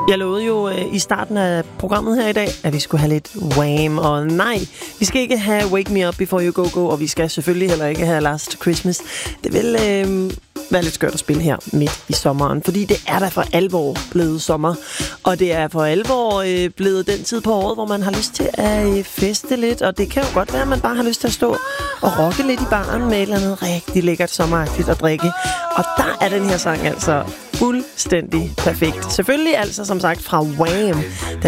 Jeg lovede jo i starten af programmet her i dag, at vi skulle have lidt Wham! Og nej, vi skal ikke have Wake Me Up Before You Go Go, og vi skal selvfølgelig heller ikke have Last Christmas. Det vil være lidt skørt at spille her midt i sommeren, fordi det er da for alvor blevet sommer. Og det er for alvor blevet den tid på året, hvor man har lyst til at feste lidt, og det kan jo godt være, at man bare har lyst til at stå og rocke lidt i baren med et eller andet rigtig lækkert sommeragtigt at drikke. Og der er den her sang altså fuldstændig perfekt. Selvfølgelig altså, som sagt, fra Wham!